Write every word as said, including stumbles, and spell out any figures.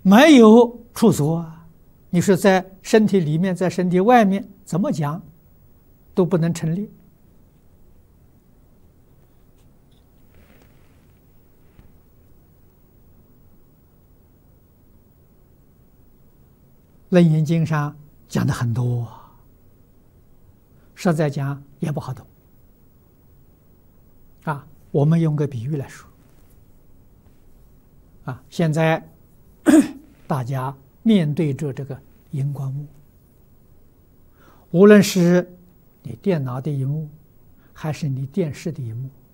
没有处所啊！你说在身体里面，在身体外面，怎么讲都不能成立。《楞严经》上讲的很多，实在讲也不好懂啊。我们用个比喻来说啊，现在大家面对着这个荧光幕，无论是你电脑的荧幕，还是你电视的荧幕，